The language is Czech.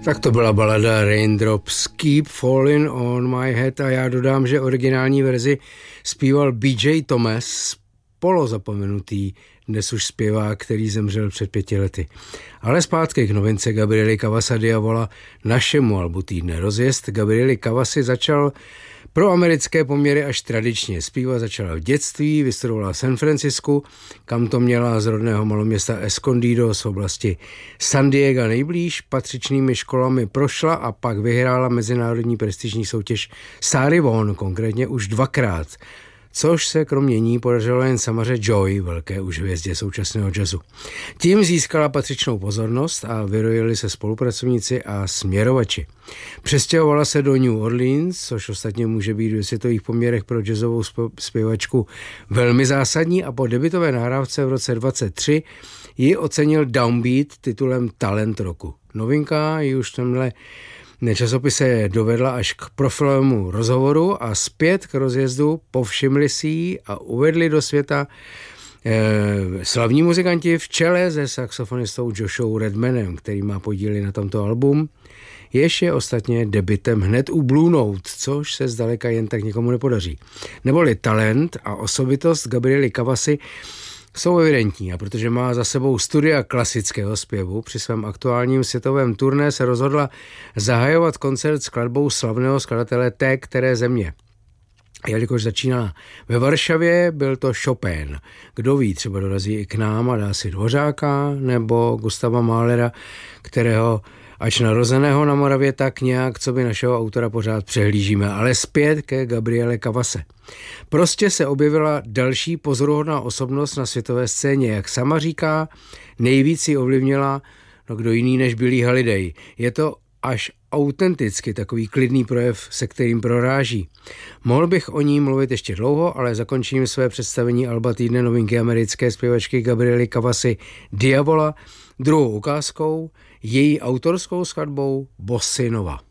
Tak to byla balada Raindrops Keep Falling on My Head a já dodám, že originální verzi zpíval B.J. Thomas, polozapomenutý dnes už zpěvák, který zemřel před 5 lety. Ale zpátky k novince Gabriely Kavasa Diavola, našemu albu týdne. Rozjezd Gabriely Kavasy začal pro americké poměry až tradičně. Zpívat začala v dětství, vystudovala v San Francisku, kam to měla z rodného maloměsta Escondido z oblasti San Diego nejblíž. Patřičnými školami prošla a pak vyhrála mezinárodní prestižní soutěž Starry Vaughan, konkrétně už 2krát. Což se kromě ní podařilo jen Samaře Joy, velké už hvězdě současného jazzu. Tím získala patřičnou pozornost a vyrojili se spolupracovníci a směrovači. Přestěhovala se do New Orleans, což ostatně může být v světových poměrech pro jazzovou zpěvačku velmi zásadní, a po debutové nahrávce v roce 2023 ji ocenil Downbeat titulem Talent roku. Novinka ji už tenhle časopise dovedla až k profilovému rozhovoru a zpět k rozjezdu povšimli si ji a uvedli do světa slavní muzikanti v čele se saxofonistou Joshou Redmanem, který má podíly na tomto album, jež je ostatně debutem hned u Blue Note, což se zdaleka jen tak někomu nepodaří. Neboli talent a osobitost Gabriely Kavasy jsou evidentní, a protože má za sebou studia klasického zpěvu, při svém aktuálním světovém turné se rozhodla zahajovat koncert skladbou slavného skladatele té které země. Jelikož začíná ve Varšavě, byl to Chopin. Kdo ví, třeba dorazí i k nám a dá si Dvořáka nebo Gustava Mahlera, kterého ač narozeného na Moravě, tak nějak, co by našeho autora pořád přehlížíme. Ale zpět ke Gabriele Kavase. Prostě se objevila další pozoruhodná osobnost na světové scéně. Jak sama říká, nejvíc ji ovlivnila kdo jiný než Billie Holiday. Je to až autenticky takový klidný projev, se kterým proráží. Mohl bych o ní mluvit ještě dlouho, ale zakončím své představení alba týdne novinky americké zpěvačky Gabriely Kavasy Diavola druhou ukázkou, její autorskou skladbou Bossa Nova.